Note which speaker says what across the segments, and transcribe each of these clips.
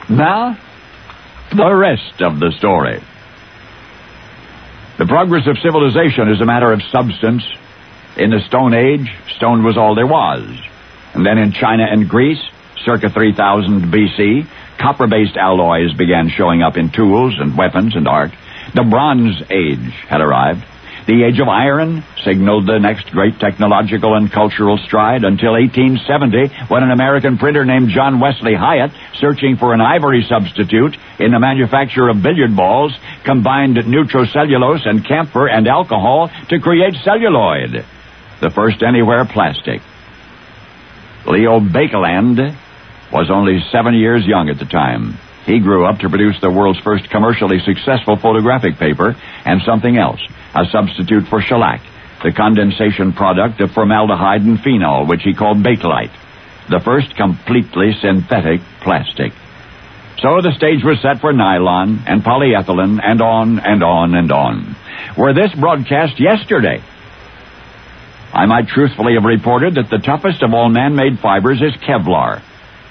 Speaker 1: Now, the rest of the story. The progress of civilization is a matter of substance. In the Stone Age, stone was all there was. And then in China and Greece, circa 3000 BC, copper-based alloys began showing up in tools and weapons and art. The Bronze Age had arrived. The Age of Iron signaled the next great technological and cultural stride until 1870, when an American printer named John Wesley Hyatt, searching for an ivory substitute in the manufacture of billiard balls, combined nitrocellulose and camphor and alcohol to create celluloid, the first anywhere plastic. Leo Baekeland was only 7 years young at the time. He grew up to produce the world's first commercially successful photographic paper and something else, a substitute for shellac, the condensation product of formaldehyde and phenol, which he called Bakelite, the first completely synthetic plastic. So the stage was set for nylon and polyethylene and on and on and on. Were this broadcast yesterday, I might truthfully have reported that the toughest of all man-made fibers is Kevlar.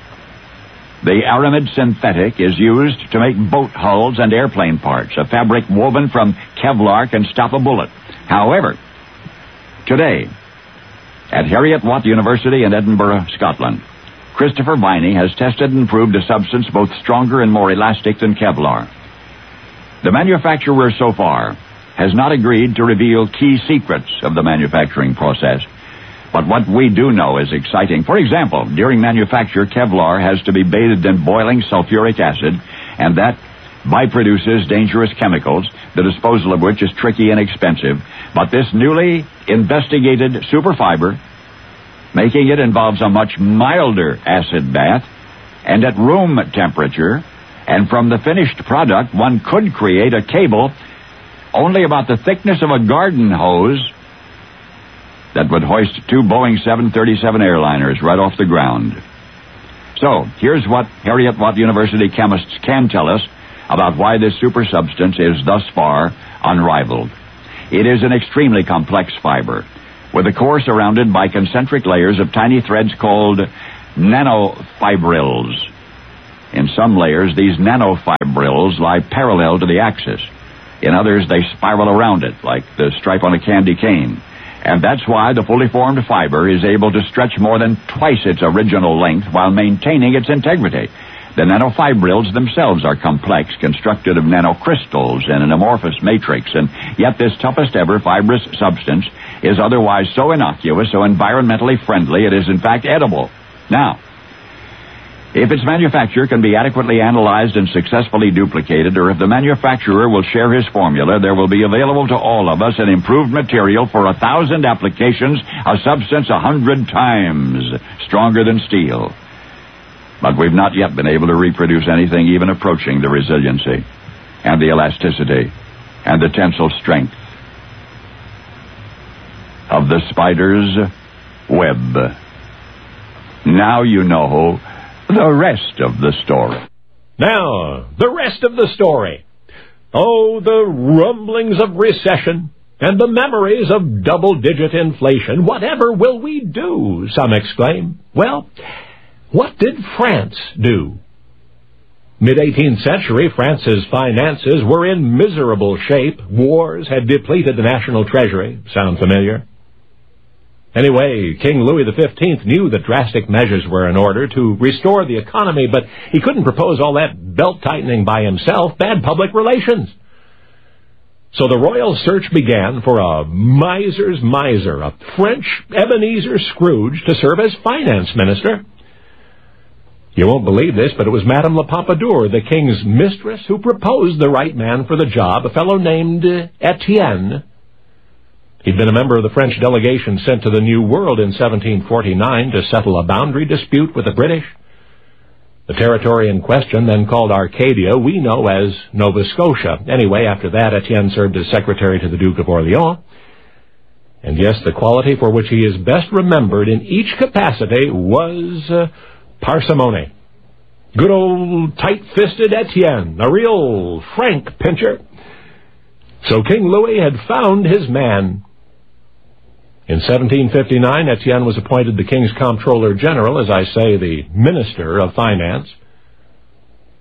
Speaker 1: The aramid synthetic is used to make boat hulls and airplane parts. A fabric woven from Kevlar can stop a bullet. However, today, at Heriot-Watt University in Edinburgh, Scotland, Christopher Viney has tested and proved a substance both stronger and more elastic than Kevlar. The manufacturer so far has not agreed to reveal key secrets of the manufacturing process. But what we do know is exciting. For example, during manufacture, Kevlar has to be bathed in boiling sulfuric acid, and that byproduces dangerous chemicals, the disposal of which is tricky and expensive. But this newly investigated superfiber, making it involves a much milder acid bath, and at room temperature, and from the finished product, one could create a cable only about the thickness of a garden hose that would hoist 2 Boeing 737 airliners right off the ground. So, here's what Heriot-Watt University chemists can tell us about why this super substance is thus far unrivaled. It is an extremely complex fiber, with a core surrounded by concentric layers of tiny threads called nanofibrils. In some layers, these nanofibrils lie parallel to the axis. In others, they spiral around it, like the stripe on a candy cane. And that's why the fully formed fiber is able to stretch more than twice its original length while maintaining its integrity. The nanofibrils themselves are complex, constructed of nanocrystals in an amorphous matrix, and yet this toughest ever fibrous substance is otherwise so innocuous, so environmentally friendly, it is in fact edible. Now, if its manufacture can be adequately analyzed and successfully duplicated, or if the manufacturer will share his formula, there will be available to all of us an improved material for 1,000 applications, a substance 100 times stronger than steel. But we've not yet been able to reproduce anything even approaching the resiliency and the elasticity and the tensile strength of the spider's web. Now you know the rest of the story.
Speaker 2: Now, the rest of the story. Oh, the rumblings of recession and the memories of double-digit inflation. Whatever will we do, some exclaim. Well, what did France do? Mid-18th century, France's finances were in miserable shape. Wars had depleted the national treasury. Sound familiar? Anyway, King Louis XV knew that drastic measures were in order to restore the economy, but he couldn't propose all that belt-tightening by himself. Bad public relations. So the royal search began for a miser's miser, a French Ebenezer Scrooge, to serve as finance minister. You won't believe this, but it was Madame La Pompadour, the king's mistress, who proposed the right man for the job, a fellow named Etienne. He'd been a member of the French delegation sent to the New World in 1749 to settle a boundary dispute with the British. The territory in question, then called Arcadia, we know as Nova Scotia. Anyway, after that, Etienne served as secretary to the Duke of Orleans. And yes, the quality for which he is best remembered in each capacity was parsimony. Good old tight-fisted Etienne, a real frank pincher. So King Louis had found his man. In 1759, Etienne was appointed the king's comptroller general, as I say, the minister of finance.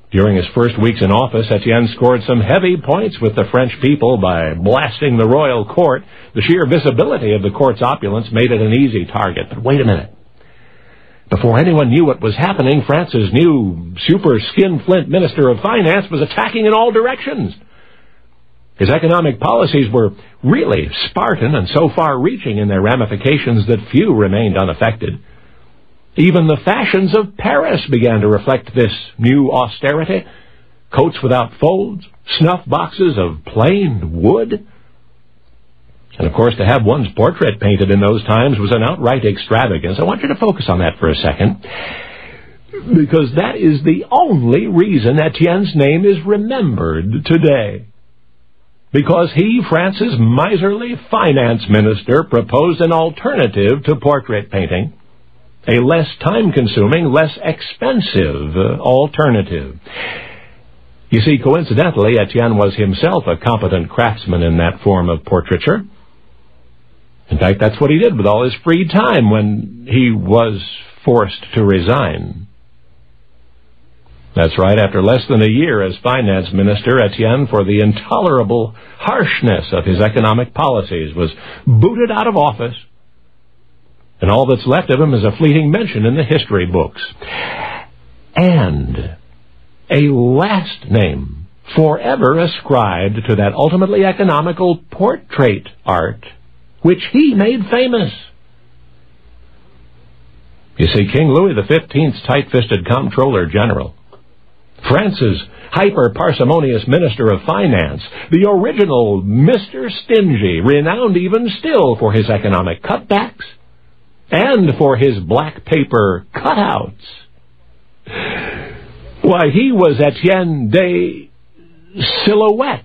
Speaker 2: During his first weeks in office, Etienne scored some heavy points with the French people by blasting the royal court. The sheer visibility of the court's opulence made it an easy target. But wait a minute. Before anyone knew what was happening, France's new super skinflint Minister of Finance was attacking in all directions. His economic policies were really Spartan and so far-reaching in their ramifications that few remained unaffected. Even the fashions of Paris began to reflect this new austerity. Coats without folds, snuff boxes of plain wood. And of course, to have one's portrait painted in those times was an outright extravagance. I want you to focus on that for a second, because that is the only reason Etienne's name is remembered today. Because he, France's miserly finance minister, proposed an alternative to portrait painting. A less time-consuming, less expensive alternative. You see, coincidentally, Etienne was himself a competent craftsman in that form of portraiture. In fact, that's what he did with all his free time when he was forced to resign. That's right, after less than a year as finance minister, Etienne, for the intolerable harshness of his economic policies, was booted out of office. And all that's left of him is a fleeting mention in the history books. And a last name forever ascribed to that ultimately economical portrait art which he made famous. You see, King Louis XV's tight-fisted comptroller general, France's hyper-parsimonious minister of finance, the original Mr. Stingy, renowned even still for his economic cutbacks, and for his black paper cutouts. Why, he was Etienne de Silhouette.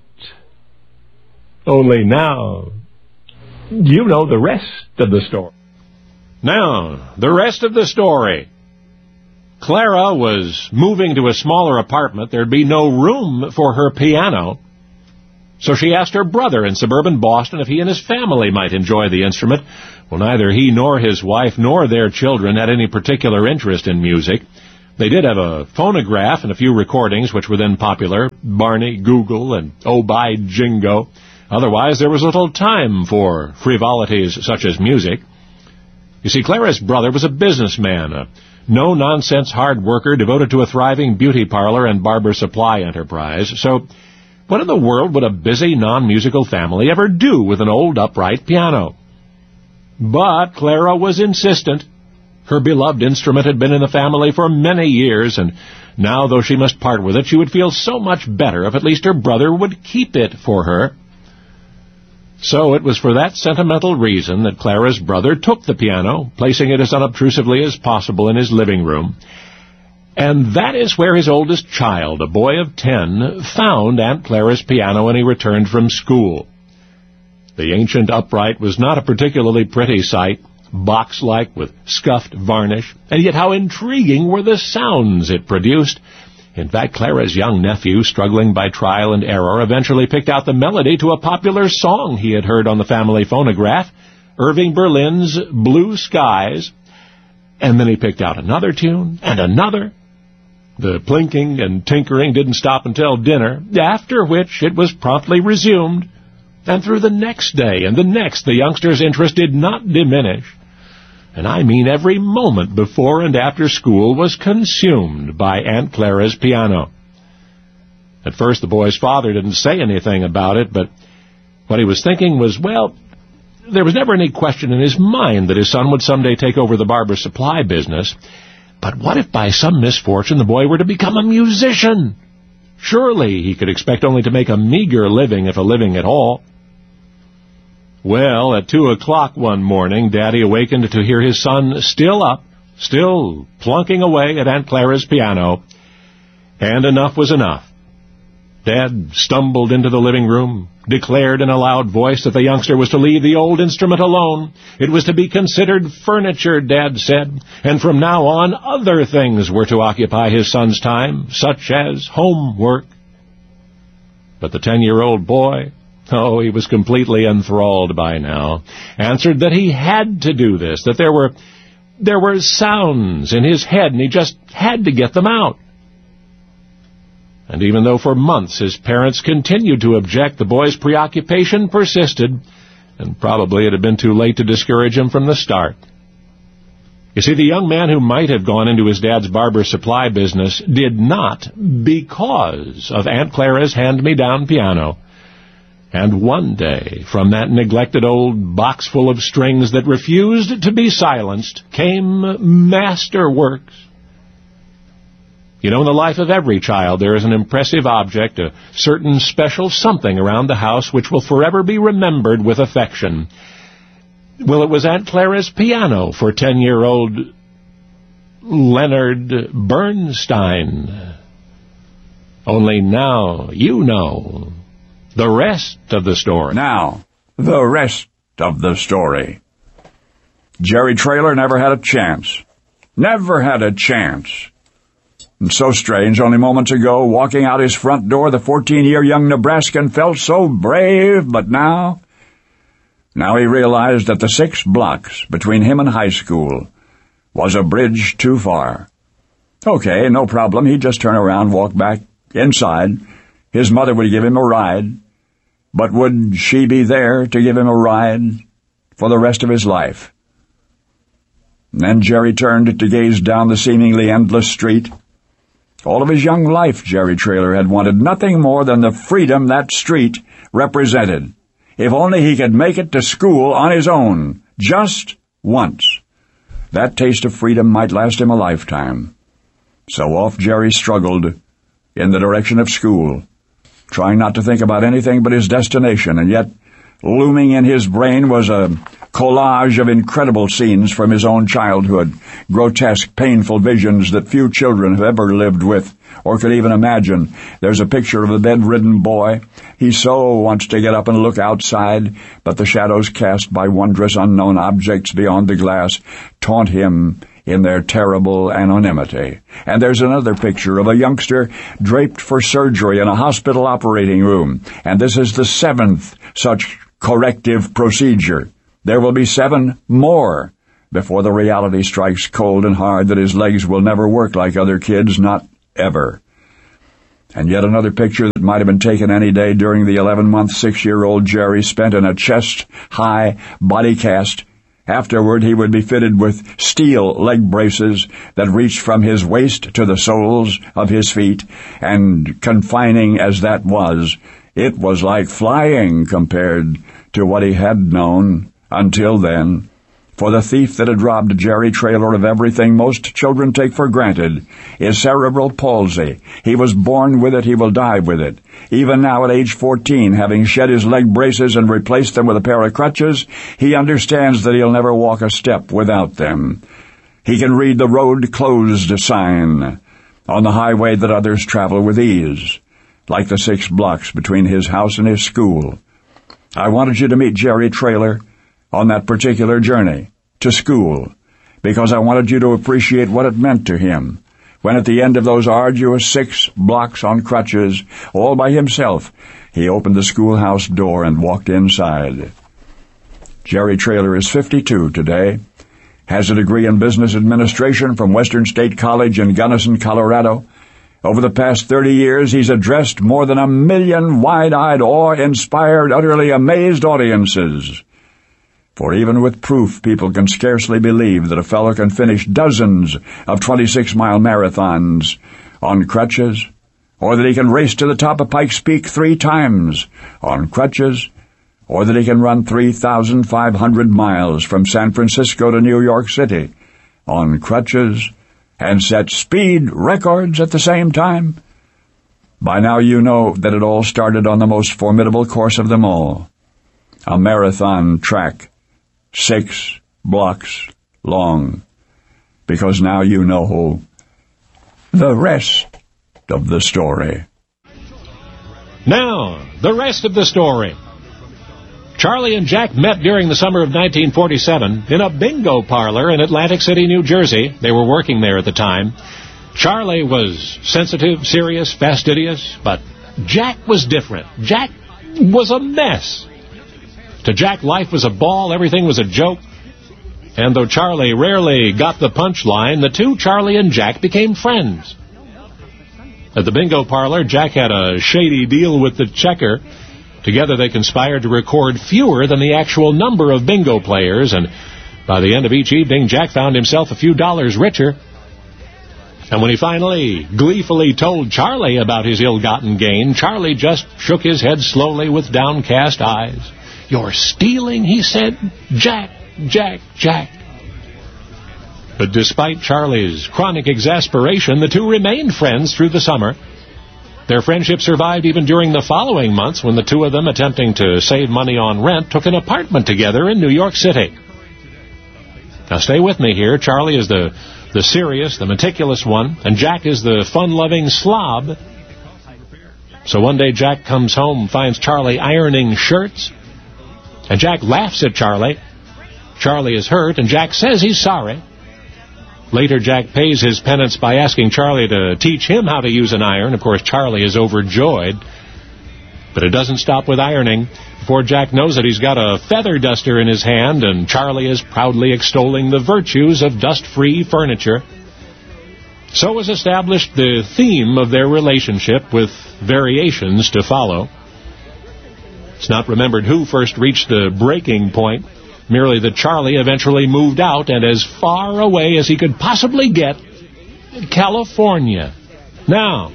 Speaker 2: Only now, you know the rest of the story.
Speaker 3: Now, the rest of the story. Clara was moving to a smaller apartment. There'd be no room for her piano. So she asked her brother in suburban Boston if he and his family might enjoy the instrument. Well, neither he nor his wife nor their children had any particular interest in music. They did have a phonograph and a few recordings, which were then popular, Barney, Google, and Oh By Jingo. Otherwise, there was little time for frivolities such as music. You see, Clara's brother was a businessman, a no-nonsense hard worker devoted to a thriving beauty parlor and barber supply enterprise. So what in the world would a busy, non-musical family ever do with an old upright piano? But Clara was insistent. Her beloved instrument had been in the family for many years, and now, though she must part with it, she would feel so much better if at least her brother would keep it for her. So it was for that sentimental reason that Clara's brother took the piano, placing it as unobtrusively as possible in his living room. And that is where his oldest child, a boy of 10, found Aunt Clara's piano when he returned from school. The ancient upright was not a particularly pretty sight, box-like with scuffed varnish, and yet how intriguing were the sounds it produced. In fact, Clara's young nephew, struggling by trial and error, eventually picked out the melody to a popular song he had heard on the family phonograph, Irving Berlin's Blue Skies, and then he picked out another tune and another. The plinking and tinkering didn't stop until dinner, after which it was promptly resumed. And through the next day and the next, the youngster's interest did not diminish. And I mean every moment before and after school was consumed by Aunt Clara's piano. At first, the boy's father didn't say anything about it, but what he was thinking was, well, there was never any question in his mind that his son would someday take over the barber supply business. But what if by some misfortune the boy were to become a musician? Surely he could expect only to make a meager living, if a living at all. Well, at 2 o'clock one morning, Daddy awakened to hear his son still up, still plunking away at Aunt Clara's piano. And enough was enough. Dad stumbled into the living room, declared in a loud voice that the youngster was to leave the old instrument alone. It was to be considered furniture, Dad said, and from now on other things were to occupy his son's time, such as homework. But the 10-year-old boy, oh, he was completely enthralled by now, answered that he had to do this, that there were sounds in his head, and he just had to get them out. And even though for months his parents continued to object, the boy's preoccupation persisted, and probably it had been too late to discourage him from the start. You see, the young man who might have gone into his dad's barber supply business did not because of Aunt Clara's hand-me-down piano. And one day, from that neglected old box full of strings that refused to be silenced, came masterworks. You know, in the life of every child, there is an impressive object, a certain special something around the house which will forever be remembered with affection. Well, it was Aunt Clara's piano for 10-year-old Leonard Bernstein. Only now you know the rest of the story.
Speaker 1: Now, the rest of the story. Jerry Traylor never had a chance. Never had a chance. And so strange, only moments ago, walking out his front door, the 14-year young Nebraskan felt so brave, but now he realized that the 6 blocks between him and high school was a bridge too far. Okay, no problem, he'd just turn around, walk back inside. His mother would give him a ride, but would she be there to give him a ride for the rest of his life? And then Jerry turned to gaze down the seemingly endless street. All of his young life, Jerry Traylor had wanted nothing more than the freedom that street represented. If only he could make it to school on his own, just once. That taste of freedom might last him a lifetime. So off Jerry struggled in the direction of school, trying not to think about anything but his destination, and yet looming in his brain was a collage of incredible scenes from his own childhood, grotesque, painful visions that few children have ever lived with or could even imagine. There's a picture of a bedridden boy. He so wants to get up and look outside, but the shadows cast by wondrous unknown objects beyond the glass taunt him in their terrible anonymity. And there's another picture of a youngster draped for surgery in a hospital operating room, and this is the 7th such corrective procedure. There will be 7 more before the reality strikes cold and hard that his legs will never work like other kids, not ever. And yet another picture that might have been taken any day during the 11-month 6-year-old Jerry spent in a chest-high body cast. Afterward, he would be fitted with steel leg braces that reached from his waist to the soles of his feet, and confining as that was, it was like flying compared to what he had known until then. For the thief that had robbed Jerry Traylor of everything most children take for granted is cerebral palsy. He was born with it, he will die with it. Even now at age 14, having shed his leg braces and replaced them with a pair of crutches, he understands that he'll never walk a step without them. He can read the road closed sign on the highway that others travel with ease, like the 6 blocks between his house and his school. I wanted you to meet Jerry Traylor on that particular journey to school, because I wanted you to appreciate what it meant to him when at the end of those arduous 6 blocks on crutches, all by himself, he opened the schoolhouse door and walked inside. Jerry Traylor is 52 today, has a degree in business administration from Western State College in Gunnison, Colorado. Over the past 30 years, he's addressed more than 1 million wide-eyed, awe-inspired, utterly amazed audiences. For even with proof, people can scarcely believe that a fellow can finish dozens of 26-mile marathons on crutches, or that he can race to the top of Pikes Peak 3 times on crutches, or that he can run 3,500 miles from San Francisco to New York City on crutches, and set speed records at the same time. By now you know that it all started on the most formidable course of them all, a marathon track, 6 blocks long, because now you know the rest of the story.
Speaker 3: Now, the rest of the story. Charlie and Jack met during the summer of 1947 in a bingo parlor in Atlantic City, New Jersey. They were working there at the time. Charlie was sensitive, serious, fastidious, but Jack was different. Jack was a mess. To Jack, life was a ball, everything was a joke. And though Charlie rarely got the punchline, the two, Charlie and Jack, became friends. At the bingo parlor, Jack had a shady deal with the checker. Together they conspired to record fewer than the actual number of bingo players, and by the end of each evening, Jack found himself a few dollars richer. And when he finally gleefully told Charlie about his ill-gotten gain, Charlie just shook his head slowly with downcast eyes. "You're stealing," he said. "Jack, Jack, Jack." But despite Charlie's chronic exasperation, the two remained friends through the summer. Their friendship survived even during the following months when the two of them, attempting to save money on rent, took an apartment together in New York City. Now stay with me here. Charlie is the serious, the meticulous one, and Jack is the fun-loving slob. So one day Jack comes home, finds Charlie ironing shirts, and Jack laughs at Charlie. Charlie is hurt, and Jack says he's sorry. Later, Jack pays his penance by asking Charlie to teach him how to use an iron. Of course, Charlie is overjoyed. But it doesn't stop with ironing. Before Jack knows it, he's got a feather duster in his hand, and Charlie is proudly extolling the virtues of dust-free furniture. So was established the theme of their relationship, with variations to follow. It's not remembered who first reached the breaking point, merely that Charlie eventually moved out and as far away as he could possibly get, California. Now,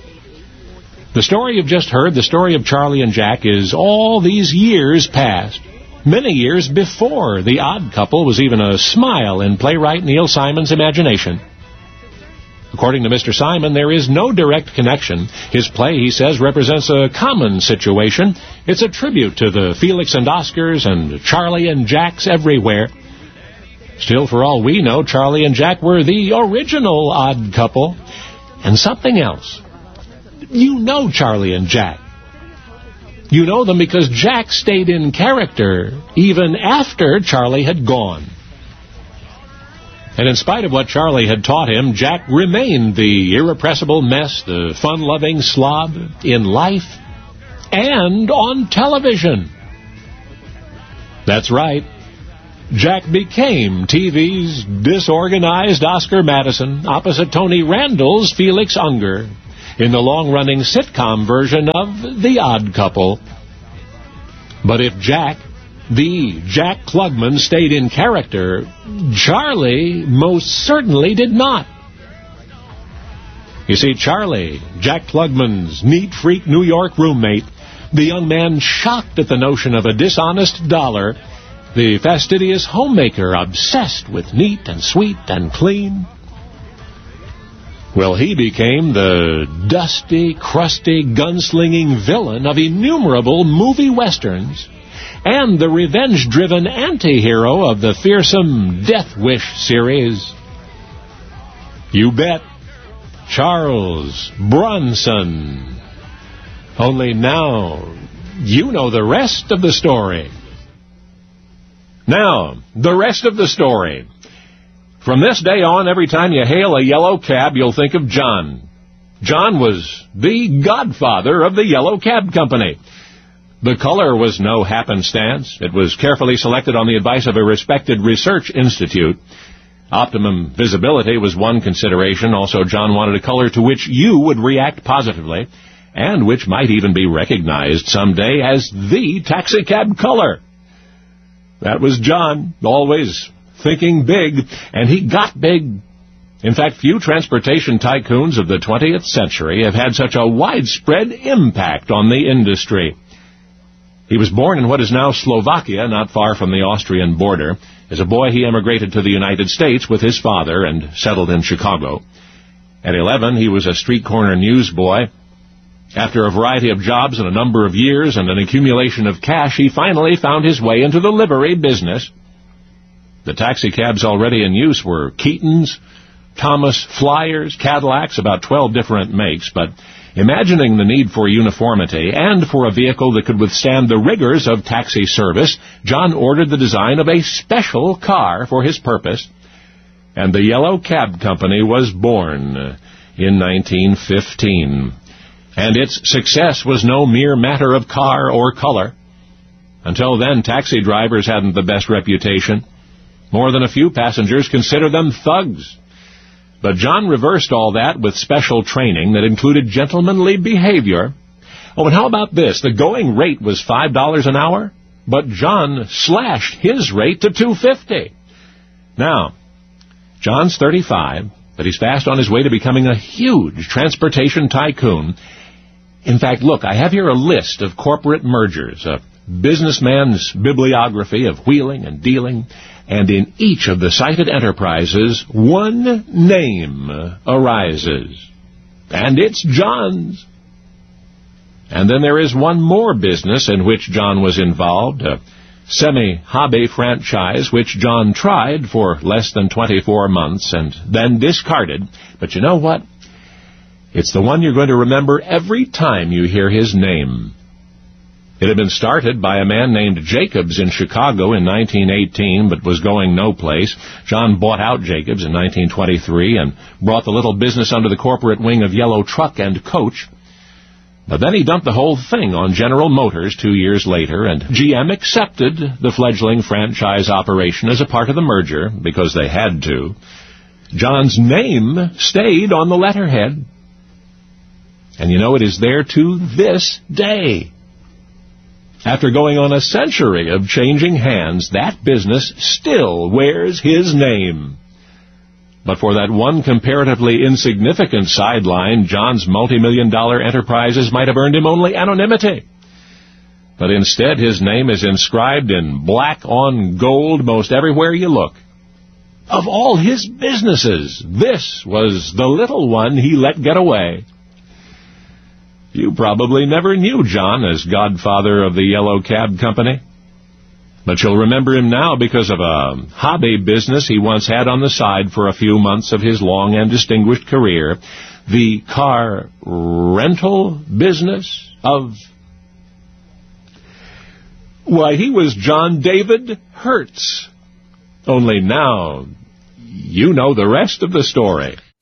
Speaker 3: the story you've just heard, the story of Charlie and Jack, is all these years past, many years before The Odd Couple was even a smile in playwright Neil Simon's imagination. According to Mr. Simon, there is no direct connection. His play, he says, represents a common situation. It's a tribute to the Felix and Oscars and Charlie and Jacks everywhere. Still, for all we know, Charlie and Jack were the original Odd Couple. And something else. You know Charlie and Jack. You know them because Jack stayed in character even after Charlie had gone. And in spite of what Charlie had taught him, Jack remained the irrepressible mess, the fun-loving slob in life and on television. That's right. Jack became TV's disorganized Oscar Madison opposite Tony Randall's Felix Unger in the long-running sitcom version of The Odd Couple. But if Jack, the Jack Klugman, stayed in character, Charlie most certainly did not. You see, Charlie, Jack Klugman's neat freak New York roommate, the young man shocked at the notion of a dishonest dollar, the fastidious homemaker obsessed with neat and sweet and clean. Well, he became the dusty, crusty, gunslinging villain of innumerable movie westerns and the revenge-driven anti-hero of the fearsome Death Wish series. You bet. Charles Bronson. Only now, you know the rest of the story. Now, the rest of the story. From this day on, every time you hail a yellow cab, you'll think of John. John was the godfather of the Yellow Cab Company. The color was no happenstance. It was carefully selected on the advice of a respected research institute. Optimum visibility was one consideration. Also, John wanted a color to which you would react positively, and which might even be recognized someday as the taxicab color. That was John, always thinking big, and he got big. In fact, few transportation tycoons of the 20th century have had such a widespread impact on the industry. He was born in what is now Slovakia, not far from the Austrian border. As a boy, he emigrated to the United States with his father and settled in Chicago. At 11, he was a street corner newsboy. After a variety of jobs and a number of years and an accumulation of cash, he finally found his way into the livery business. The taxicabs already in use were Keatons, Thomas Flyers, Cadillacs, about 12 different makes, but imagining the need for uniformity and for a vehicle that could withstand the rigors of taxi service, John ordered the design of a special car for his purpose, and the Yellow Cab Company was born in 1915. And its success was no mere matter of car or color. Until then, taxi drivers hadn't the best reputation. More than a few passengers considered them thugs. But John reversed all that with special training that included gentlemanly behavior. Oh, and how about this? The going rate was $5 an hour, but John slashed his rate to $2.50. Now, John's 35, but he's fast on his way to becoming a huge transportation tycoon. In fact, look, I have here a list of corporate mergers, a businessman's bibliography of wheeling and dealing, and in each of the cited enterprises, one name arises, and it's John's. And then there is one more business in which John was involved, a semi-hobby franchise which John tried for less than 24 months and then discarded. But you know what? It's the one you're going to remember every time you hear his name. It had been started by a man named Jacobs in Chicago in 1918, but was going no place. John bought out Jacobs in 1923 and brought the little business under the corporate wing of Yellow Truck and Coach. But then he dumped the whole thing on General Motors 2 years later, and GM accepted the fledgling franchise operation as a part of the merger because they had to. John's name stayed on the letterhead. And you know, it is there to this day. After going on a century of changing hands, that business still wears his name. But for that one comparatively insignificant sideline, John's multi-million-dollar enterprises might have earned him only anonymity. But instead, his name is inscribed in black on gold most everywhere you look. Of all his businesses, this was the little one he let get away. You probably never knew John as godfather of the Yellow Cab Company. But you'll remember him now because of a hobby business he once had on the side for a few months of his long and distinguished career, the car rental business of... Why, he was John David Hertz. Only now, you know the rest of the story.